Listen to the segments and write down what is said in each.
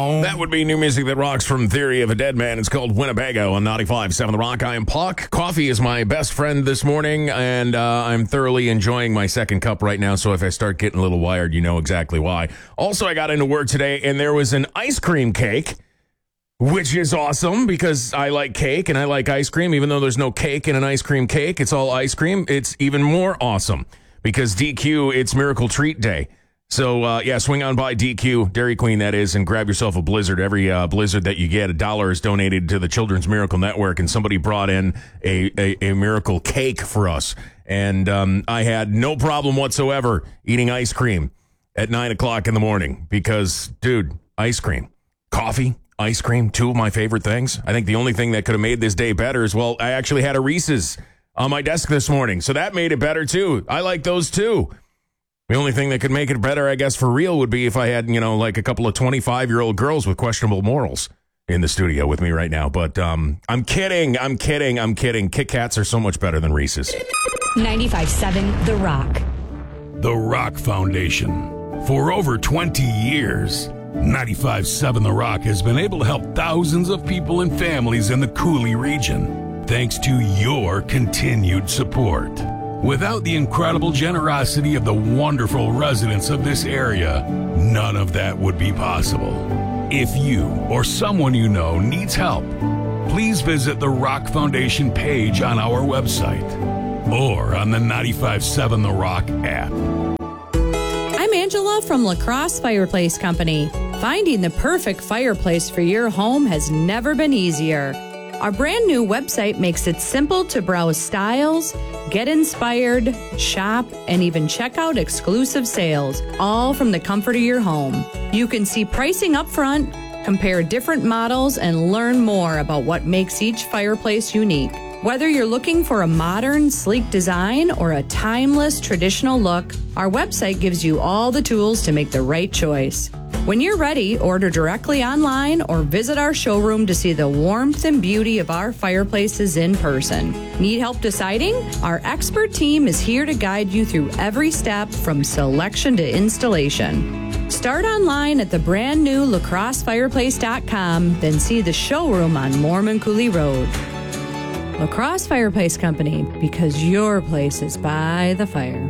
home. That would be new music that rocks from Theory of a Dead Man. It's called Winnebago on 95.7 The Rock. I am Puck. Coffee is my best friend this morning, and I'm thoroughly enjoying my second cup right now, so if I start getting a little wired, you know exactly why. Also, I got into work today, and there was an ice cream cake, which is awesome because I like cake and I like ice cream. Even though there's no cake in an ice cream cake, it's all ice cream. It's even more awesome because DQ, it's Miracle Treat Day. So, swing on by DQ, Dairy Queen, that is, and grab yourself a Blizzard. Every Blizzard that you get, $1 is donated to the Children's Miracle Network, and somebody brought in a miracle cake for us. And I had no problem whatsoever eating ice cream at 9 o'clock in the morning because, dude, ice cream, coffee, ice cream, two of my favorite things. I think the only thing that could have made this day better is, well, I actually had a Reese's on my desk this morning, so that made it better, too. I like those, too. The only thing that could make it better, I guess, for real would be if I had, like a couple of 25-year-old girls with questionable morals in the studio with me right now. But I'm kidding. Kit Kats are so much better than Reese's. 95.7 The Rock. The Rock Foundation. For over 20 years, 95.7 The Rock has been able to help thousands of people and families in the Cooley region, thanks to your continued support. Without the incredible generosity of the wonderful residents of this area, none of that would be possible. If you or someone you know needs help, please visit the Rock Foundation page on our website or on the 95.7 The Rock app. I'm Angela from La Crosse Fireplace Company. Finding the perfect fireplace for your home has never been easier. Our brand new website makes it simple to browse styles, get inspired, shop, and even check out exclusive sales, all from the comfort of your home. You can see pricing up front, compare different models, and learn more about what makes each fireplace unique. Whether you're looking for a modern, sleek design or a timeless, traditional look, our website gives you all the tools to make the right choice. When you're ready, order directly online or visit our showroom to see the warmth and beauty of our fireplaces in person. Need help deciding? Our expert team is here to guide you through every step from selection to installation. Start online at the brand new lacrossefireplace.com, then see the showroom on Mormon Cooley Road. La Crosse Fireplace Company, because your place is by the fire.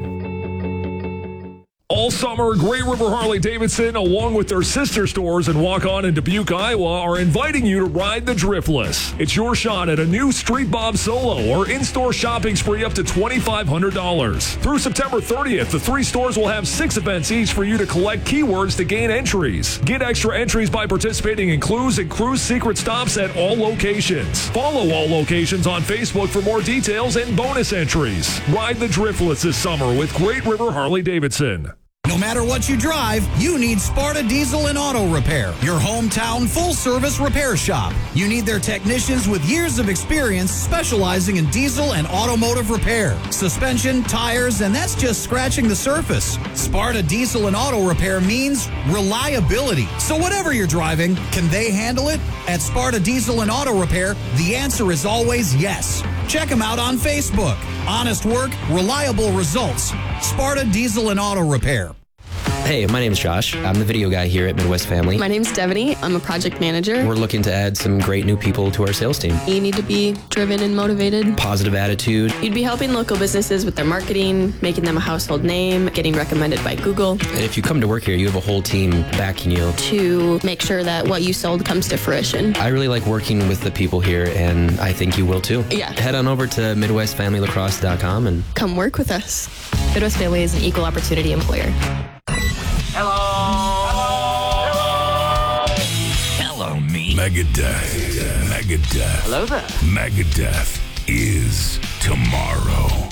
All summer, Great River Harley-Davidson, along with their sister stores in Waukon and Dubuque, Iowa, are inviting you to ride the Driftless. It's your shot at a new Street Bob Solo or in-store shopping spree up to $2,500. Through September 30th, the 3 stores will have 6 events each for you to collect keywords to gain entries. Get extra entries by participating in clues and cruise secret stops at all locations. Follow all locations on Facebook for more details and bonus entries. Ride the Driftless this summer with Great River Harley-Davidson. No matter what you drive, you need Sparta Diesel and Auto Repair, your hometown full-service repair shop. You need their technicians with years of experience specializing in diesel and automotive repair, suspension, tires, and that's just scratching the surface. Sparta Diesel and Auto Repair means reliability. So whatever you're driving, can they handle it? At Sparta Diesel and Auto Repair, the answer is always yes. Check them out on Facebook. Honest work, reliable results. Sparta Diesel and Auto Repair. Hey, my name's Josh. I'm the video guy here at Midwest Family. My name's Devaney. I'm a project manager. We're looking to add some great new people to our sales team. You need to be driven and motivated. Positive attitude. You'd be helping local businesses with their marketing, making them a household name, getting recommended by Google. And if you come to work here, you have a whole team backing you. To make sure that what you sold comes to fruition. I really like working with the people here, and I think you will too. Yeah. Head on over to MidwestFamilyLacrosse.com and come work with us. Midwest Family is an equal opportunity employer. Hello, me. Megadeth. Hello there. Megadeth is tomorrow.